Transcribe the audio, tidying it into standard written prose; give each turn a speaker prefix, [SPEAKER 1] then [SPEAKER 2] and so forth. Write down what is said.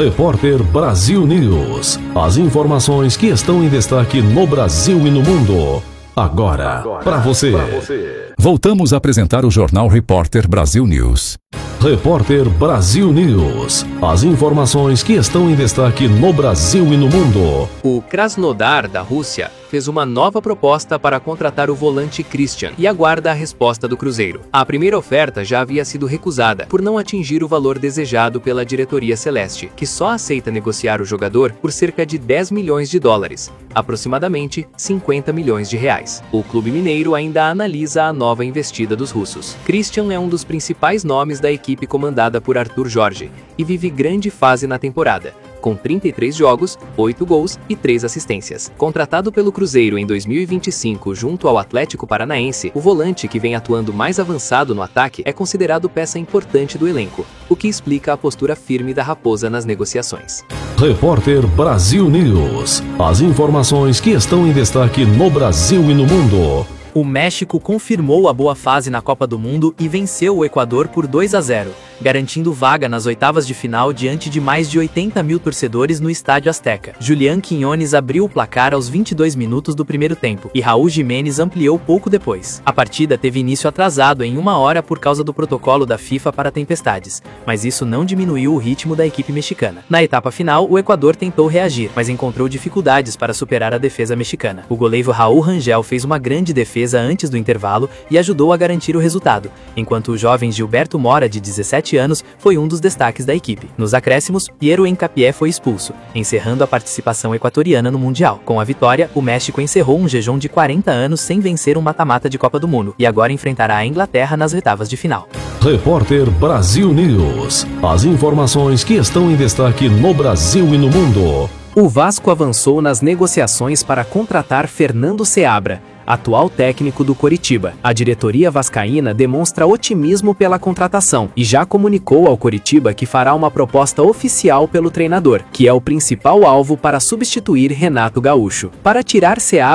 [SPEAKER 1] Repórter Brasil News. As informações que estão em destaque no Brasil e no mundo. Agora para você.
[SPEAKER 2] Voltamos a apresentar o Jornal Repórter Brasil News.
[SPEAKER 1] Repórter Brasil News. As informações que estão em destaque no Brasil e no mundo.
[SPEAKER 3] O Krasnodar, da Rússia, fez uma nova proposta para contratar o volante Christian e aguarda a resposta do Cruzeiro. A primeira oferta já havia sido recusada por não atingir o valor desejado pela diretoria celeste, que só aceita negociar o jogador por cerca de 10 milhões de dólares, aproximadamente 50 milhões de reais. O clube mineiro ainda analisa a nova investida dos russos. Christian é um dos principais nomes da equipe comandada por Arthur Jorge e vive grande fase na temporada, com 33 jogos, 8 gols e 3 assistências. Contratado pelo Cruzeiro em 2025 junto ao Atlético Paranaense, o volante, que vem atuando mais avançado no ataque, é considerado peça importante do elenco, o que explica a postura firme da Raposa nas negociações.
[SPEAKER 1] Repórter Brasil News. As informações que estão em destaque no Brasil e no mundo.
[SPEAKER 4] O México confirmou a boa fase na Copa do Mundo e venceu o Equador por 2-0, garantindo vaga nas oitavas de final diante de mais de 80 mil torcedores no Estádio Azteca. Julián Quiñones abriu o placar aos 22 minutos do primeiro tempo e Raúl Jiménez ampliou pouco depois. A partida teve início atrasado em 1 hora por causa do protocolo da FIFA para tempestades, mas isso não diminuiu o ritmo da equipe mexicana. Na etapa final, o Equador tentou reagir, mas encontrou dificuldades para superar a defesa mexicana. O goleiro Raúl Rangel fez uma grande defesa antes do intervalo e ajudou a garantir o resultado, enquanto o jovem Gilberto Mora, de 17 anos, foi um dos destaques da equipe. Nos acréscimos, Piero Hincapié foi expulso, encerrando a participação equatoriana no Mundial. Com a vitória, o México encerrou um jejum de 40 anos sem vencer um mata-mata de Copa do Mundo e agora enfrentará a Inglaterra nas oitavas de final.
[SPEAKER 1] Repórter Brasil News. As informações que estão em destaque no Brasil e no mundo.
[SPEAKER 4] O Vasco avançou nas negociações para contratar Fernando Seabra, atual técnico do Coritiba. A diretoria vascaína demonstra otimismo pela contratação e já comunicou ao Coritiba que fará uma proposta oficial pelo treinador, que é o principal alvo para substituir Renato Gaúcho. Para tirar Seabra